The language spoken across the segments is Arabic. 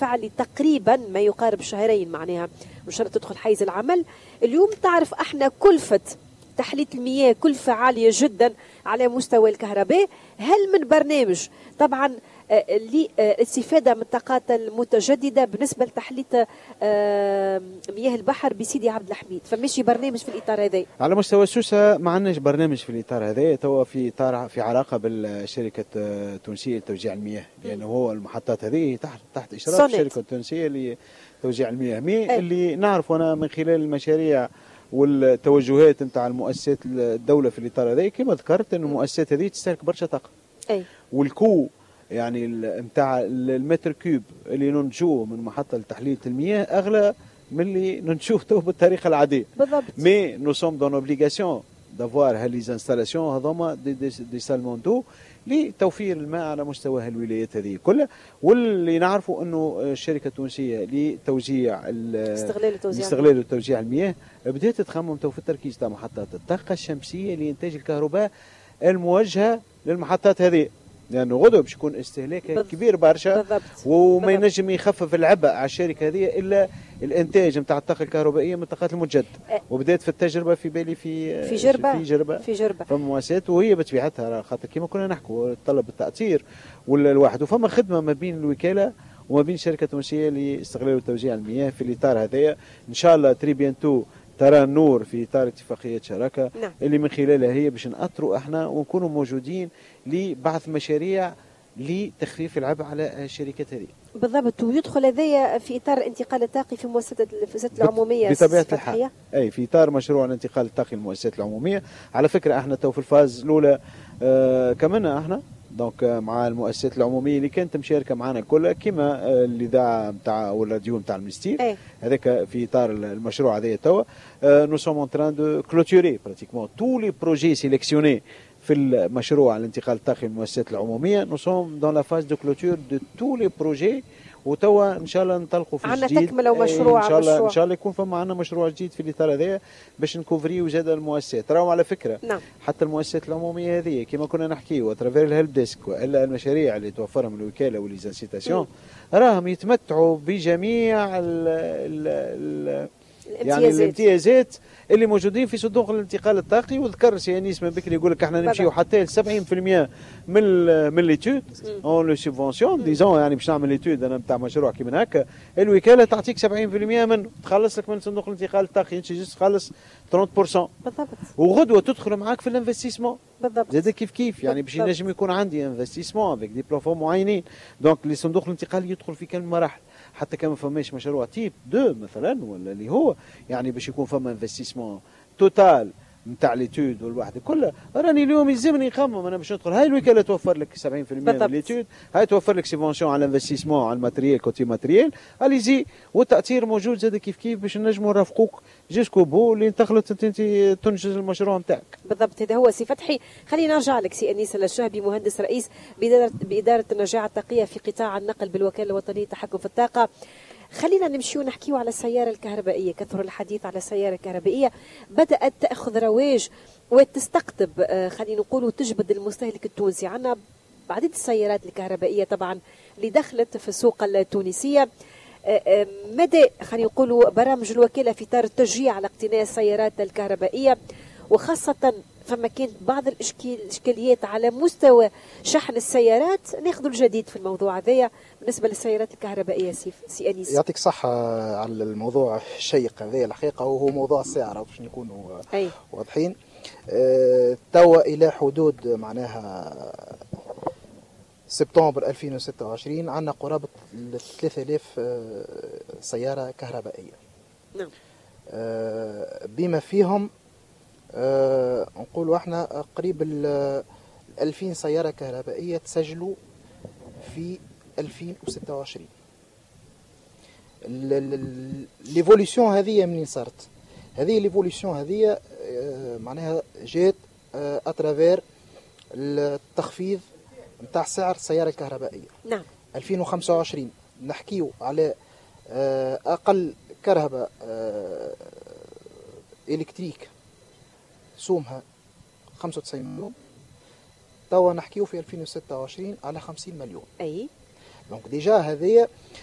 بالفعل تقريبا ما يقارب شهرين، معناها مش شرط تدخل حيز العمل. اليوم تعرف احنا كلفة تحلية المياه كلفة عالية جدا على مستوى الكهرباء. هل من برنامج طبعا للاستفادة من الطاقات المتجددة بالنسبة لتحلية مياه البحر بسيدي عبد الحميد، فماشي برنامج في الإطار هذا؟ على مستوى سوسة ما عندناش برنامج في الإطار هذا، توا في إطار في علاقة بالشركة التونسية لتوزيع المياه، لأنه هو المحطات هذه تحت إشراف الشركة التونسية لتوزيع المياه. اللي نعرف أنا من خلال المشاريع والتوجهات نتاع المؤسسات الدولة في الإطار هذا، كما ذكرت أن المؤسسات هذه تستهلك برشا طاقة، والكو يعني نتاع المتر كوب اللي ننتجوه من محطة لتحلية المياه أغلى من اللي نشوف تو بالطريقة العادية. بالضبط. مي نو سوم دون اوبليغاسيون دافوار هاللي انستالاسيون هذوما دي سالمون دو لتوفير الماء على مستوى الولايات هذه كلها. واللي نعرفوا انه الشركة التونسية لتوزيع استغلال وتوزيع المياه بدات تخمم تو في التركيز تاع محطات الطاقة الشمسية لإنتاج الكهرباء الموجهة للمحطات هذه، لأنه غدوة باش يكون استهلاك كبير برشا، وما ينجم يخفف العبء على الشركة هذه إلا الإنتاج نتاع الطاقة الكهربائية من الطاقات المتجددة. وبدأت في التجربة في بالي في جربة فما مؤسسات، وهي بطبيعتها خاطر كما كنا نحكوا طلب التأثير والواحد، وفما خدمة ما بين الوكالة وما بين الشركة التونسية لاستغلال وتوزيع المياه في الإطار هذايا. إن شاء الله تري بيانتو ترى النور في إطار اتفاقية شراكة. نعم. اللي من خلالها هي باش نأثروا احنا ونكونوا موجودين لبعث مشاريع لتخفيف العبء على الشركات هذه. بالضبط. ويدخل هذايا في اطار الانتقال الطاقي في المؤسسات العموميه بطبيعه الحال. اي في اطار مشروع الانتقال الطاقي للمؤسسات العموميه. على فكره احنا تو في الفاز الاولى كمان احنا دونك مع المؤسسات العموميه اللي كانت مشاركه معنا كلها، كما الاذاعه نتاع والراديو نتاع المستير هذاك في اطار المشروع هذايا توا. نو سوم اون تران دو كلوتوري براتيكمون تو لي بروجي سيليكسيوني في المشروع الانتقال الطاقي للمؤسسات العموميه. نو سوم دون لا فاز دو كلوتور دو تو لي بروجي، وتوا ان شاء الله ننطلقوا في الجديد. عندنا تكمله ومشروع ان شاء الله يكون فما عندنا مشروع جديد في الاطار هذايا باش نكوفريو زاد المؤسسات. راهو على فكره نعم. حتى المؤسسات العموميه هذه كما كنا نحكيو اترافير الهيلب ديسك والا المشاريع اللي توفرهم الوكاله وليزانسيتاسيون راهم يتمتعوا بجميع يعني الامتيازات اللي موجودين في صندوق الانتقال الطاقي. وذكر سي انيس من بكري يقول لك احنا نمشيو حتى ل 70% من ليتود اون لو سوبفونسيون ديزون، يعني باش نعمل ليتود انا نتاع مشروع كيما هكا الوكاله تعطيك 70% منه، تخلص لك من صندوق الانتقال الطاقي انت جست تخلص 30%. بالضبط. وغدوه تدخل معاك في الانفستيسمون. بالضبط. زاد كيف يعني باش ينجم يكون عندي انفستيسمون افيك دي بلافون معينين. دونك لصندوق الانتقال يدخل في كل المراحل، حتى كما فماش مشروع تيب 2 مثلا ولا اللي هو يعني باش يكون فما انفستيسمون توتال نتاع ليتود والواحد كلها. راني اليوم يلزمني نخمم انا باش ندخل، هاي الوكاله توفر لك 70% من ليتود، هاي توفر لك سيفونسيون على الانفستيسمون على الماتريال كوتي ماتريال اليزي، والتاثير موجود زاد كيف باش نجموا نرافقوك جيسكو بو اللي انتقلت انت تنجز المشروع نتاعك. بالضبط. هذا هو سي فتحي. خلينا نرجع لك سي انيس الشهبي، مهندس رئيس باداره النجاعه الطاقيه في قطاع النقل بالوكاله الوطنيه للتحكم في الطاقه. خلينا نمشيو نحكيو على السيارة الكهربائية. كثر الحديث على السيارة الكهربائية، بدأت تأخذ رواج وتستقطب خلينا نقولوا تجبد المستهلك التونسي. عندنا بعدد السيارات الكهربائية طبعا اللي دخلت في السوق التونسية. مدى خلينا نقولوا برامج الوكالة في إطار التشجيع على اقتناء السيارات الكهربائية، وخاصة فما كانت بعض الإشكاليات على مستوى شحن السيارات. ناخذ الجديد في الموضوع هذايا بالنسبة للسيارات الكهربائية. سي أنيس يعطيك صحة على الموضوع الشيق هذا الحقيقة، وهو موضوع السعر باش نكونوا واضحين. توا إلى حدود معناها سبتمبر 2026 عندنا قرابة 3000 سيارة كهربائية. نعم. بما فيهم نقولوا احنا قريب 2000 سيارة كهربائية تسجلوا في 2026. ليفوليسيون هذه منين صارت؟ هذه ليفوليسيون هذه معناها جات اترافير التخفيض نتاع سعر السيارة الكهربائية. نعم. 2025 نحكيو على أقل كهرباء إلكتريك سومها 95 مليون، توا نحكيو في 2026 على 50 مليون. أي. دونك ديجا هذه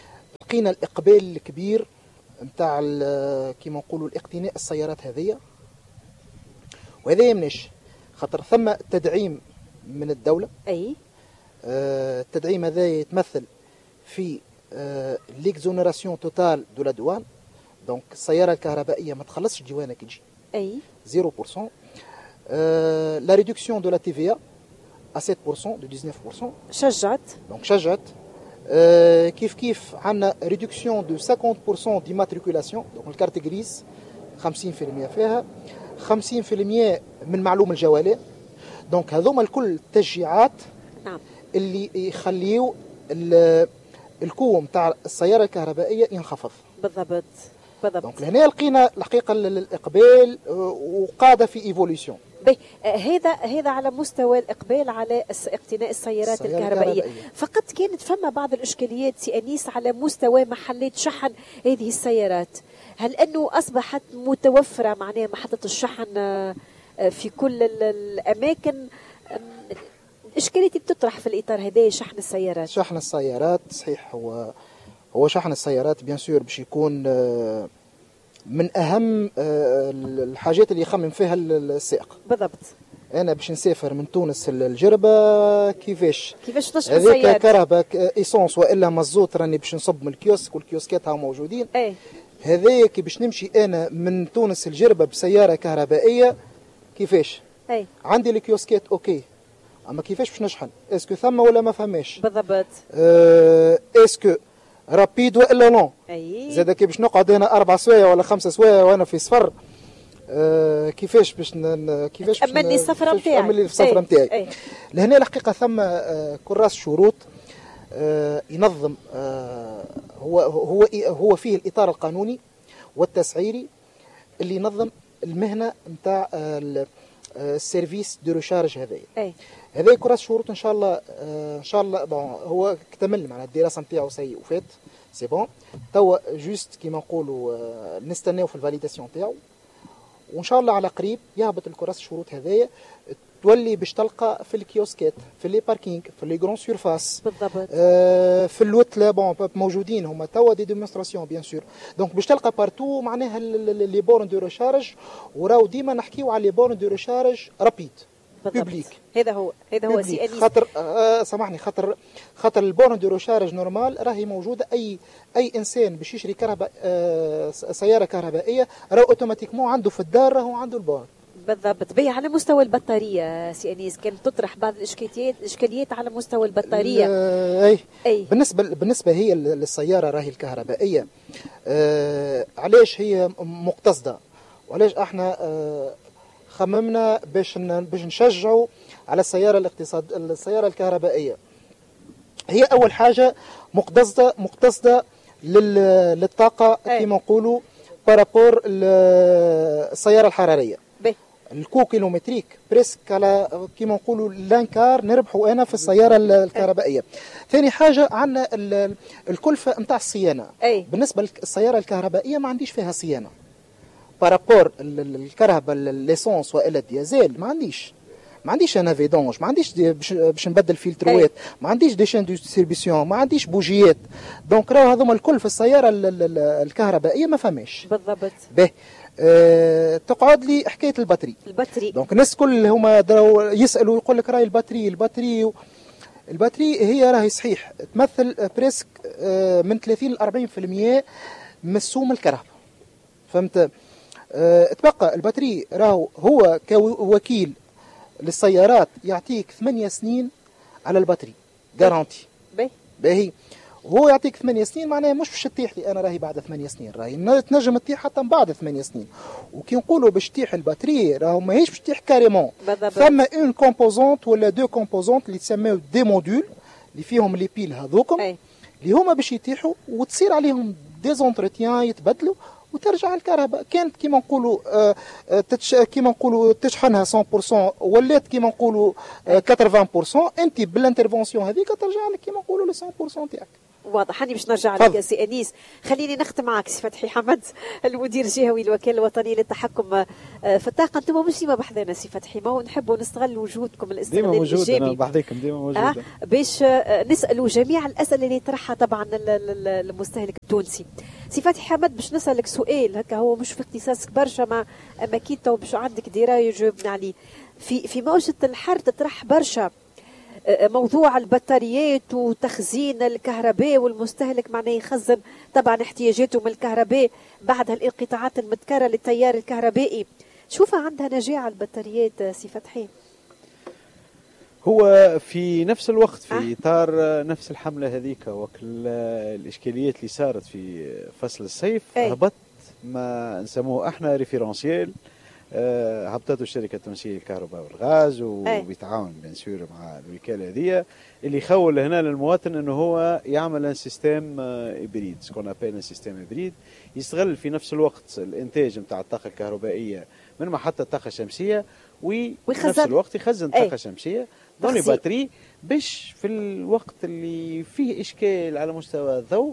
لقينا الاقبال الكبير نتاع كيما نقولوا الاقتناء السيارات هذه، وهذا يمنش خاطر ثم تدعيم من الدولة. اي التدعيم هذا يتمثل في ليكزونيراسيون توتال دو لا دوان، دونك السيارة الكهربائية ما تخلصش الديوانة كي تجي اي 0%. لا ريدكسيون دو لا تي في à 7% de 19%. شجعت دونك شجعت. كيف عندنا ريدكسيون دو 50% ديماتريكولاسيون، دونك الكارت غريز 50% فيها، 50% من معلوم الجوالات. دونك هذوما الكل تشجيعات نعم اللي يخليو الكو نتاع السياره الكهربائيه ينخفض. بالضبط بالضبط. دونك لهنا لقينا الحقيقه الاقبال وقاعده في ايفوليسيون. هذا على مستوى الإقبال على اقتناء السيارات الكهربائية. فقط كانت فما بعض الإشكاليات سي أنيس على مستوى محلات شحن هذه السيارات. هل أنه أصبحت متوفرة معناها محطة الشحن في كل الأماكن؟ الإشكاليات بتطرح في الإطار هذا شحن السيارات. شحن السيارات صحيح، هو شحن السيارات بيان سور باش يكون من أهم الحاجات اللي يخمم فيها السائق. بالضبط. أنا باش نسافر من تونس للجربة كيفاش تشحن السيارة؟ هذيك كهرباء إيسونس وإلا مازوت راني باش نصب من الكيوسك والكيوسكات هاو موجودين. هذاك باش نمشي أنا من تونس للجربة بسيارة كهربائية كيفاش؟ عندي الكيوسكات أوكي، أما كيفاش باش نشحن؟ اسكو ثم ولا ما فهماش؟ بالضبط. اسكو رابيد وإلا نو؟ زاد كي باش نقعد هنا 4 سوايع ولا 5 سوايع وأنا في صفر، كيفاش باش أمني السفرة نتاعي. أمني السفرة نتاعي. لهنا الحقيقة ثم كراس شروط ينظم، هو فيه الإطار القانوني والتسعيري اللي ينظم المهنة نتاع السيرفيس دو ريشارج هذايا. هذا كراس شروط ان شاء الله بون هو اكتمل معناها الدراسه نتاعو سي وفات سي بون. توا جوست كيما نقولوا نستناو في الفاليداسيون نتاعو، وان شاء الله على قريب يهبط الكراس الشروط هذايا تولي باش تلقى في الكيوسكات، في لي باركينغ، في لي غران سيرفاس. بالضبط. في الوتله بون موجودين هما توا دي ديمونستراسيون بيان سور. دونك باش تلقى بارتو معناها لي بورن دو ريشارج، وراو ديما نحكيو على لي بورن دو ريشارج رابيد بوبليك. هذا هو سي أنيس. خاطر سامحني، خاطر البورن دو ريشارج نورمال راهي موجوده، اي انسان باش يشري سياره كهربائيه راه اوتوماتيكمون عنده في الدار راهو عنده البورن. بالضبط. بي على مستوى البطاريه سي أنيس كانت تطرح بعض الاشكاليات على مستوى البطاريه. اي بالنسبه هي للسياره راهي الكهربائيه، علاش هي مقتصده وعلاش احنا خممنا باش نشجعوا على السياره الكهربائيه. هي اول حاجه مقتصده للطاقه كما نقولوا بارابور السياره الحراريه. الكو كيلومتريك بريسك على كما نقولوا لانكار نربحوا انا في السياره الكهربائيه. ثاني حاجه عندنا الكلفه نتاع الصيانه. بالنسبه للسياره الكهربائيه ما عنديش فيها صيانه بارابور الكهرباء ليسونس والا الديازيل. ما عنديش انا فيدونج، ما عنديش باش نبدل فلتروات، ما عنديش دي شين دو ديستريبيسيون، ما عنديش بوجيات. دونك راهو هذوما الكل في السياره الكهربائيه ما فماش. بالضبط. تقعد لي حكايه الباتري. دونك الناس كل هما يسالوا يقول لك راهي الباتري هي راهي صحيح تمثل بريسك من 30 ل 40% من سوم الكهرباء. فهمت؟ تبقى الباتري راهو هو كوكيل للسيارات يعطيك 8 سنين على الباتري جارانتي. باهي هو يعطيك 8 سنين، معناها مش باش تطيح لي انا راهي بعد 8 سنين، راهي تنجم تطيح حتى من بعد 8 سنين. وكي نقولوا باش تطيح الباتري راهو ماهيش باش تطيح كاريمون، ثم اون كومبوزونت ولا دو كومبوزونت اللي تسميو دي موديول اللي فيهم لي بيل هذوكم اللي هما باش يطيحوا وتصير عليهم ديزونتروتيان يتبدلوا وترجع الكهرباء. كانت كيما نقولوا تشحنها 100% ولات كيما نقولوا 80%، انت بالانترفونسيون هذيك ترجع لك كيما نقولوا ل 100% تاعك. واضح. هاني باش نرجع لك سي انيس. خليني نختم معك سي فتحي حمد المدير الجهوي الوكاله الوطنيه للتحكم في الطاقه. انتم مش ديما بحذانا سي فتحي، ما هو نحبوا نستغل وجودكم ديما موجود. انا بحذيكم ديما موجود باش نسالوا جميع الاسئله اللي يطرحها طبعا المستهلك التونسي. سي فتحي حمد باش نسالك سؤال هكا هو مش في اختصاصك برشا، ما اكيد تو باش عندك درايه جاوبنا عليه. في موجه الحر تطرح برشا موضوع البطاريات وتخزين الكهرباء، والمستهلك معناه يخزن طبعا احتياجاته من الكهرباء بعد هالانقطاعات المتكرره للتيار الكهربائي. شوفها عندها نجاعه البطاريات سي فتحي؟ هو في نفس الوقت في اطار نفس الحمله هذيك وكل الاشكاليات اللي صارت في فصل الصيف هبط ما نسموه احنا ريفيرونسيال، هبطته الشركه التونسيه للكهرباء والغاز وبيتعاون بيان سور مع الوكاله هذه اللي يخول هنا للمواطن انه هو يعمل ان سيستم ابريد، سكون ابيل ان سيستم ابريد، يستغل في نفس الوقت الانتاج نتاع الطاقه الكهربائيه من محطه طاقه شمسيه وفي نفس الوقت يخزن طاقه شمسيه دون لي باتري، باش في الوقت اللي فيه اشكال على مستوى الضوء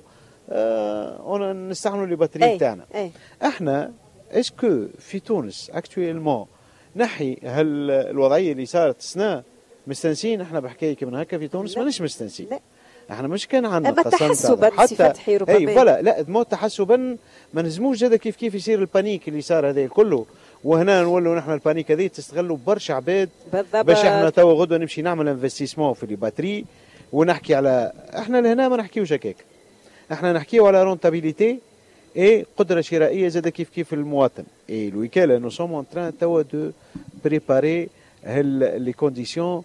نستعملوا لي باتري تاعنا. احنا اسكو في تونس اكتويلمون نحي هل الوضعيه اللي صارت السنه مستنسين؟ احنا بحكايه كيما هكا في تونس ماناش مستنسين. احنا مش كان عندنا تحسبا حتى فتحي ربما اي فوالا لا مو تحسبا ما نجموش زاد كيف يصير البانيك اللي صار هذا كله، وهنا نولوا نحن البانيك هذه تستغلوا برشا عباد باش احنا توا غدوه نمشي نعمل انفستيسمون في لي باتري ونحكي على احنا لهنا ما نحكيوش هكاك، احنا نحكيو على رونتابيليتي اي قدره شرائيه زاد كيف المواطن. اي الوكاله نو سوم اون تران توا دو بريباري لي كونديسيون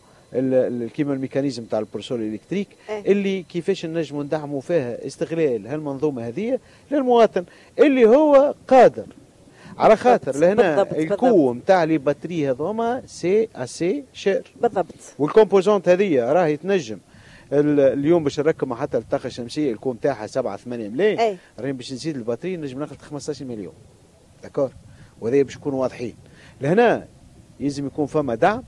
كيما الميكانيزم تاع البورسول الكتريك اللي كيفاش نجموا ندعموا فيها استغلال هالمنظومه هذه للمواطن اللي هو قادر، على خاطر لهنا الكو نتاع لي باتري هذوما سي اسي شير بالضبط، والكومبوزونت هذه راهي تنجم اليوم باش نركب حتى الطاقه الشمسيه الكوم تاعها 7 8 ملايين، راهي باش نزيد الباتري نجم ناخذ 15 مليون داكور، وهذا باش نكونوا واضحين. لهنا يلزم يكون فما دعم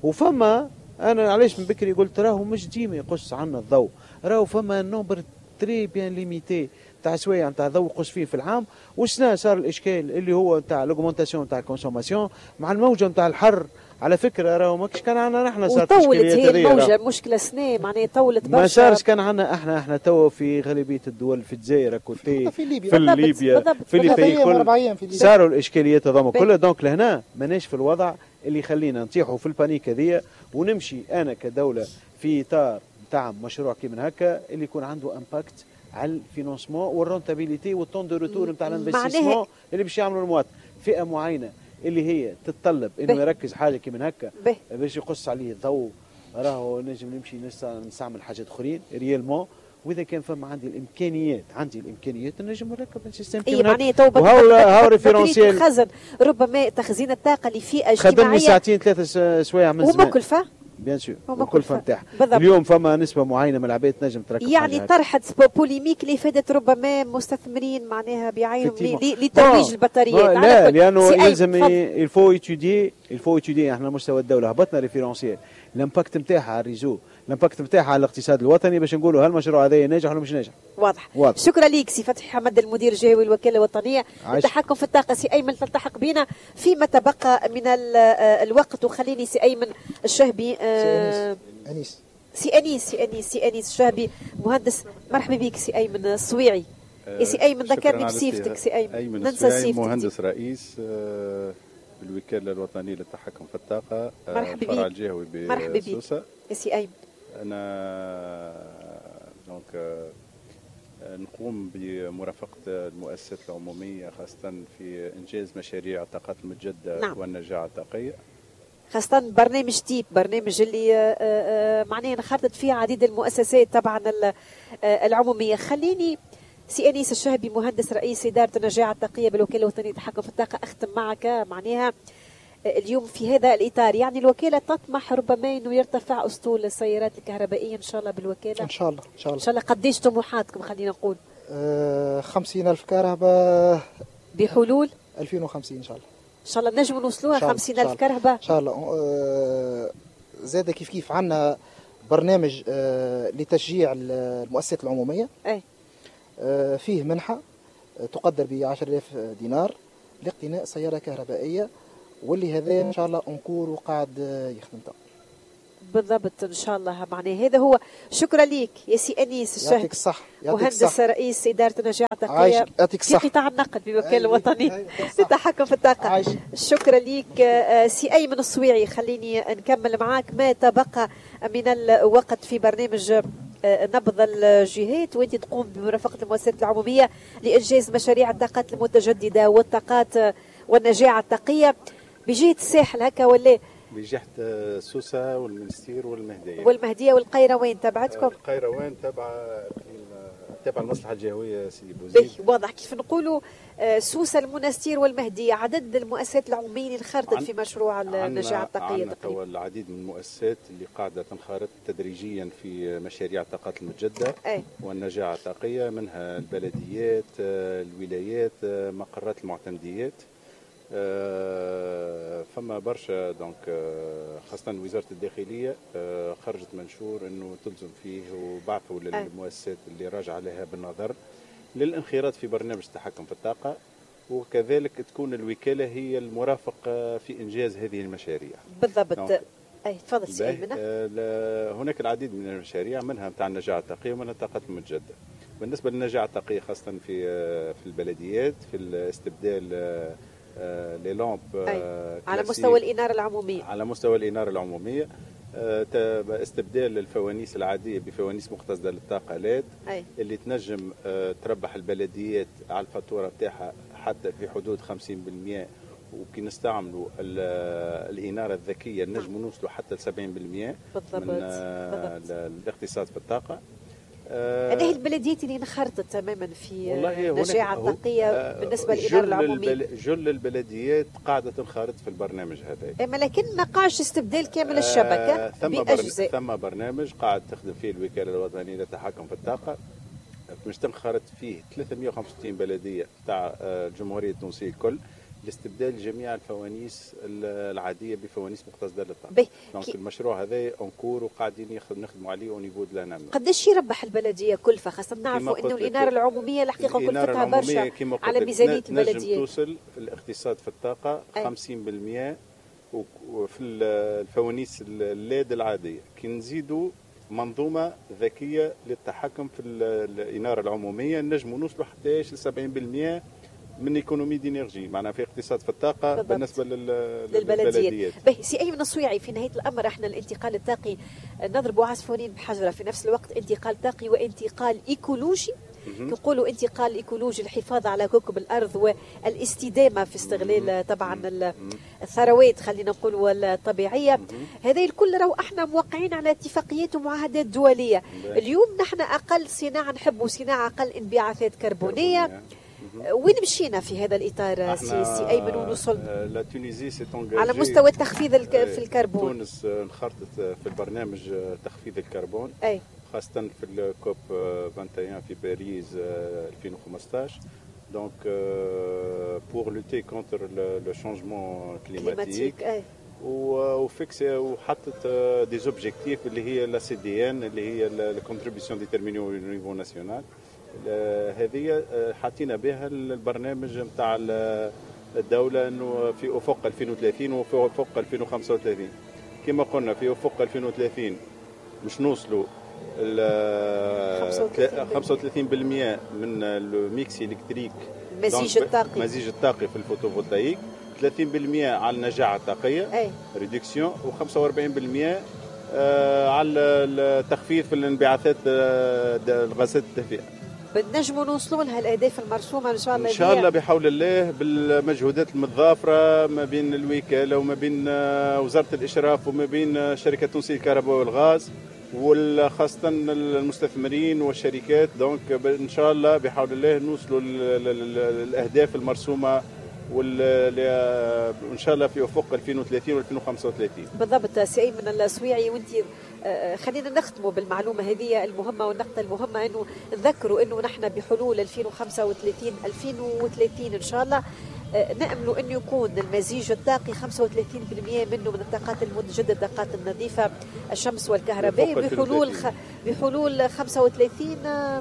وفما، انا علاش من بكري قلت راهو مش ديما يقص عنا الضوء، راهو فما نومبر تري بيان ليميتي تاع سوايع نتاع ضوء يقص فيه في العام، وسنا صار الاشكال اللي هو نتاع لوغمونتاسيون نتاع الكونسوماسيون مع الموجه نتاع الحر. على فكره راهو ما كان عندنا نحن صارت وطولت هي الموجه مشكله سنه معناها طولت برشا، ما صارش كان عندنا احنا توا في غالبيه الدول في الجزائر كوتي في ليبيا في اللي صاروا الاشكاليات هذوما كلها. دونك لهنا ماناش في الوضع اللي يخلينا نطيحوا في البانيك هذيا ونمشي انا كدوله في اطار نتاع مشروع كيما هكا اللي يكون عنده امباكت على الفينونسمون والرونتابيليتي والطون دو روتور نتاع الانفستيسمون اللي باش يعملوا المواطن. فئه معينه اللي هي تتطلب انه يركز حاجه كيما هكا باش يقص عليه الضوء، راهو نجم نمشي نستعمل حاجات اخرين ريالمون، واذا كان فما عندي الامكانيات نجم نركب السيستم كيما هكا. وهاو ريفيرونسيال خزن ربما تخزين الطاقه لفئه اجتماعيه خدمني ساعتين 3 سوايع من زمان ومكلفه بيان سور ومكلفه نتاعها. اليوم فما نسبه معينه من العباد تنجم تركب يعني طرحت بوليميك اللي فادت ربما مستثمرين معناها بعينهم لترويج البطاريات. لا لانه يلزم الفو ايتودي احنا مستوى الدوله هبطنا ريفيرونسيال الامباكت نتاعها على الريزو، الامباكت نتاعها على الاقتصاد الوطني باش نقولوا هل المشروع هذا ناجح ولا مش ناجح. واضح. شكرا ليك سي فتحي حمد المدير الجهوي الوكاله الوطنيه للتحكم في الطاقه. سي ايمن تلتحق بنا فيما تبقى من الوقت، وخليني سي ايمن الشهبي سي انيس الشهبي مهندس. مرحبا بك سي ايمن الصويعي. سي ايمن ذكرني بصفتك. سي ايمن ننسى صفتك. مهندس رئيس بالوكاله الوطنيه للتحكم في الطاقه الفرع الجهوي بسوسه. سي ايمن انا دونك نقوم بمرافقه المؤسسات العموميه خاصه في انجاز مشاريع الطاقات المتجدده والنجاعه الطاقيه، خاصة برنامج تيب، برنامج اللي معناه انخرطت فيه عديد المؤسسات طبعا العمومية. خليني سي انيس الشهبي مهندس رئيس إدارة النجاعة الطاقية بالوكالة الوطنية للتحكم في الطاقة، أختم معك معناها اليوم في هذا الإطار. يعني الوكالة تطمح ربما أنه يرتفع أسطول السيارات الكهربائية إن شاء الله بالوكالة. إن شاء الله إن شاء الله. إن شاء الله. قديش طموحاتكم خلينا نقول؟ 50,000 كهرباء بحلول 2050 إن شاء الله. إن شاء الله نجموا نوصلوها 50,000 كهرباء إن شاء الله. زاد كيف عندنا برنامج لتشجيع المؤسسات العمومية. فيه منحة تقدر ب10,000 دينار لاقتناء سيارة كهربائية، واللي هذا إن شاء الله أنكور وقاعد يخدم. بالضبط ان شاء الله. معناه هذا هو. شكرا لك يا سي انيس الشهد، يعطيك الصح، مهندس رئيس اداره النجاعه التقنيه في قطاع النقل بالوكاله الوطنيه للتحكم في الطاقه. شكرا لك سي ايمن الصويعي. خليني نكمل معاك ما تبقى من الوقت في برنامج نبض الجهات، وانت تقوم بمرافقه المؤسسات العموميه لانجاز مشاريع الطاقات المتجدده والطاقات والنجاعه التقيه بجهه الساحل هكا ولا بجهة سوسة والمنستير والمهدية والقيروان تبعتكم؟ القيروان تبع المصلحة الجهوية سيدي بوزيد. واضح. كيف نقولوا سوسة المنستير والمهدية، عدد المؤسسات العمومية اللي انخرطت في مشروع النجاعة التقية؟ عندنا توا العديد من المؤسسات اللي قاعدة تنخرط تدريجيا في مشاريع الطاقات المتجددة والنجاعة التقية، منها البلديات، الولايات، مقرات المعتمديات. فما برشا دونك خاصة وزارة الداخلية خرجت منشور انه تلزم فيه وبعثوا للمؤسسات اللي راجع عليها بالنظر للانخراط في برنامج التحكم في الطاقة، وكذلك تكون الوكالة هي المرافق في انجاز هذه المشاريع. بالضبط. تفضل سي ايمن. هناك العديد من المشاريع منها نتاع النجاعة التقية ومنها الطاقات المتجددة. بالنسبة للنجاعة التقية خاصة في البلديات في الاستبدال لي لامب على مستوى الإنارة العمومية، على مستوى الإنارة العمومية، استبدال الفوانيس العادية بفوانيس مختصدة للطاقة ليد اللي تنجم تربح البلديات على الفاتورة بتاعها حتى في حدود 50%، وكي نستعملوا الإنارة الذكية نجم نوصلوا حتى ل 70% من الاقتصاد في الطاقة. هذه البلديات اللي انخرطت تماما في النجاعة التقية بالنسبة للإنارة العمومية. جل البلديات قاعدة تنخرط في البرنامج هذا، لكن ما قاعش استبدال كامل الشبكة بأجزاء. ثم برنامج قاعد تخدم فيه الوكالة الوطنية للتحكم في الطاقة باش تنخرط فيه 365 بلدية تاع الجمهورية التونسية الكل لاستبدال جميع الفوانيس العاديه بفوانيس مختصده للطاقه. دونك المشروع هذا انكور وقاعدين نخدموا عليه ونيفو دو لانام. قداش يربح البلديه كلفه؟ خاصه نعرفوا انه الاناره العموميه الحقيقه كلفتها برشا على ميزانيه البلديه. توصل الاقتصاد في الطاقه 50% وفي الفوانيس الليد العاديه. كي نزيدوا منظومه ذكيه للتحكم في الاناره العموميه نجموا نوصلوا حتى ل 70% من ايكونومي دينيرجي، معناها في اقتصاد في الطاقه بالضبط. بالنسبه للبلديات. سي ايمن الصويعي، في نهايه الامر احنا الانتقال الطاقي نضرب عصفورين بحجره في نفس الوقت، انتقال طاقي وانتقال ايكولوجي. نقولوا انتقال ايكولوجي الحفاظ على كوكب الارض والاستدامه في استغلال طبعا الثروات خلينا نقولوا الطبيعيه. هذا الكل راهو احنا موقعين على اتفاقيات ومعاهدات دوليه. اليوم نحن اقل صناعه نحبوا صناعه اقل انبعاثات كربونيه. وين مشينا في هذا الاطار سي ايمن ونوصل على مستوى التخفيض في الكربون؟ تونس انخرطت في البرنامج تخفيض الكربون خاصه في الكوب 21 في باريس 2015. دونك بور لوتي كونتر لو شونجمون كليماتيك وفيكسي وحطت دي زوبجيكتيف اللي هي لا سي دي ان اللي هي الكونتريبيسيون ديتيرميني او نيفو ناسيونال. هذه حاطين بها البرنامج نتاع الدولة انه في افق 2030 وفي افق 2035. كما قلنا في افق 2030 باش نوصلوا 35% من الميكس الكتريك مزيج الطاقي في الفوتوفولتايك، 30% على النجاعة الطاقية ريدكسيون، و45% على التخفيف في الانبعاثات الغازات الدفيئة. بنجموا نوصلوا لها الاهداف المرسومه ان شاء الله. ان شاء الله بحول الله بالمجهودات المتضافره ما بين الوكاله وما بين وزاره الاشراف وما بين شركه تونسيه للكهرباء والغاز وخاصه المستثمرين والشركات. دونك ان شاء الله بحول الله نوصلوا الاهداف المرسومه وان شاء الله في افق 2030 و 2035. بالضبط سي ايمن السويعي. وانت خلينا نختموا بالمعلومه هذه المهمه والنقطه المهمه، انه نذكروا انه نحن بحلول 2035 2030 ان شاء الله نأمل أن يكون المزيج الطاقي 35% منه من الطاقات المتجددة، الطاقات النظيفة، الشمس والكهرباء، بحلول 35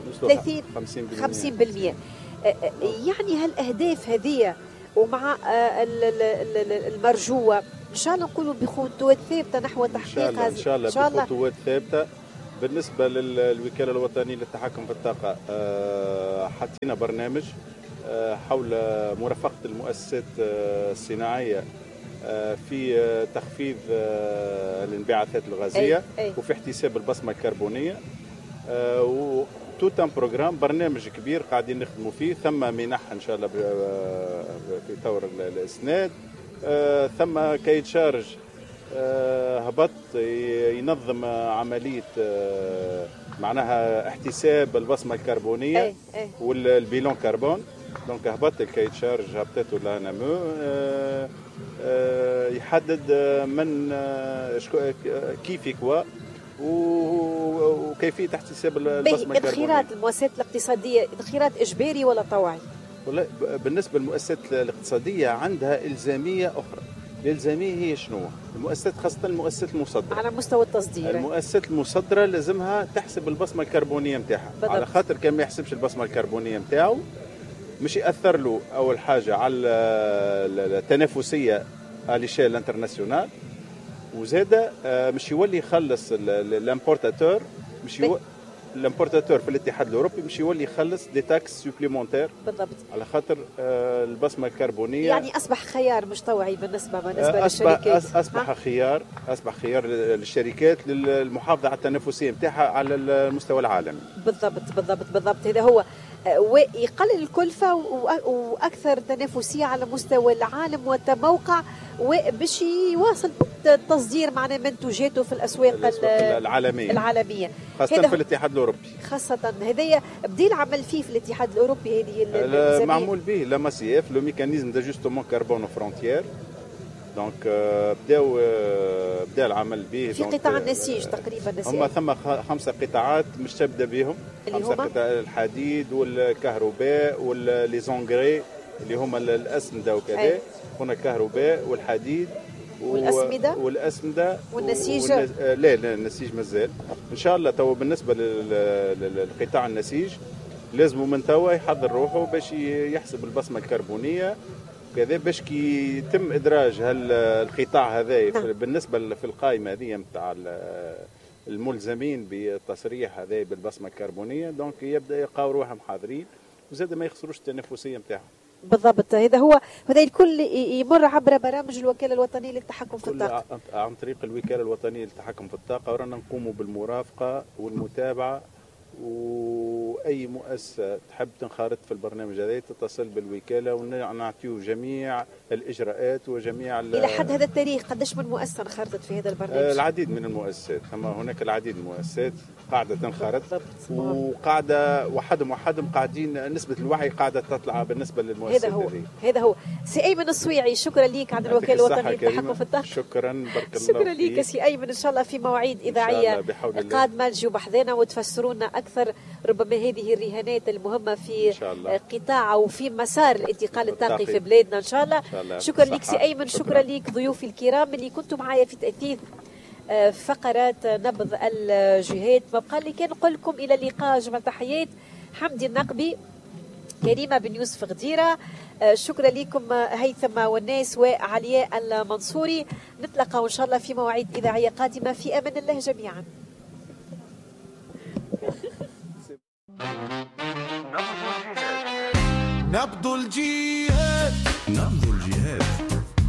50%. يعني هالأهداف هذه ومع المرجوة إن شاء الله نقولوا بخطوات ثابتة نحو تحقيق هذا. إن شاء الله بخطوات ثابتة. بالنسبة للوكالة الوطنية للتحكم في الطاقة حطينا برنامج حول مرافقة المؤسسات الصناعية في تخفيض الانبعاثات الغازية وفي احتساب البصمة الكربونية، توت ان بروجرام، برنامج كبير قاعدين نخدموا فيه. ثم منح ان شاء الله في طور الاسناد، ثم كايد شارج هبط ينظم عملية معناها احتساب البصمة الكربونية والبيلون كربون. دونك هبط الكايد شارج، هبطته لانامو يحدد من كيف يكوى وكيفية احتساب البصمة الكربونية. ادخيرات المؤسسات الاقتصادية ادخيرات إجباري ولا طوعي؟ والله بالنسبة للمؤسسات الاقتصادية عندها إلزامية أخرى. الإلزامية هي شنو؟ المؤسسات خاصة المؤسسات المصدرة على مستوى التصدير. المؤسسات المصدرة لازمها تحسب البصمة الكربونية نتاعها، على خاطر كان ما يحسبش البصمة الكربونية نتاعو مش يأثر له أول حاجة على التنافسية على شيل انترناسيونال، وزاده مش يولي يخلص الامبورتاتور، مش الامبورتاتور في الاتحاد الاوروبي مش يولي يخلص دي تاكس سوبليمونتير. بالضبط، على خاطر البصمه الكربونيه. يعني اصبح خيار مش طوعي بالنسبه للشركات. اصبح خيار للشركات للمحافظه على التنافسيه نتاعها على المستوى العالمي. بالضبط هذا هو، ويقلل الكلفه واكثر تنافسيه على مستوى العالم والتموقع، وباش يواصل التصدير معنا منتوجاته في الاسواق العالميه خاصه في الاتحاد الاوروبي. خاصه هذايا بدا العمل فيه في الاتحاد الاوروبي، هذه معمول به لا ماسيف لو ميكانيزم داجوستمون كربون فرونتيير. دونك بدا العمل به في قطاع النسيج تقريبا. هم ثم 5 قطاعات مش تبدا بهم، 5 قطاع: الحديد والكهرباء والليزونغري اللي هما الاسمده وكذا. هنا الكهرباء والحديد والاسمده والنسيج. لا النسيج مازال ان شاء الله. تو بالنسبه للقطاع النسيج لازم من توا يحضر روحه باش يحسب البصمه الكربونيه كذا، باش كي يتم ادراج القطاع هذا بالنسبه في القائمه هذه نتاع الملزمين بالتصريح هذا بالبصمه الكربونيه. دونك يبدا يلقاو روحهم حاضرين وزاد ما يخسروش التنافسيه نتاعهم. بالضبط، هذا هو. هذا الكل يمر عبر برامج الوكاله الوطنيه للتحكم في الطاقه. عن طريق الوكاله الوطنيه للتحكم في الطاقه، ورانا نقوموا بالمرافقه والمتابعه، واي مؤسسه تحب تنخرط في البرنامج هذا تتصل بالوكاله ونعطيو جميع الاجراءات وجميع الى حد هذا التاريخ قداش من مؤسسه انخرطت في هذا البرنامج؟ العديد من المؤسسات، هناك العديد من المؤسسات قاعده تنخرط، وقاعده وحدهم قاعدين نسبه الوعي قاعده تطلع بالنسبه للمؤسسات. هذا هو سي ايمن السويعي، شكرا لك عن الوكاله الوطنيه للتحكم في الطاقه. شكرا، بارك الله شكرا لك سي ايمن. ان شاء الله في مواعيد اذاعيه قادمه تجيو بحذانا وتفسرونا اكثر ربما هذه الرهانات المهمه في قطاع وفي مسار الانتقال الطاقي في بلادنا ان شاء الله. شكرا لك سي ايمن. شكرا لك ضيوفي الكرام اللي كنتم معايا في تاثير فقرات نبض الجهات. ما بقى لي كان نقول لكم الى اللقاء. جمع تحيات حمدي النقبي، كريمه بن يوسف غديره. شكرا لكم هيثم والناس وعلياء المنصوري. نتلقى ان شاء الله في مواعيد اذاعيه قادمه. في امان الله جميعا.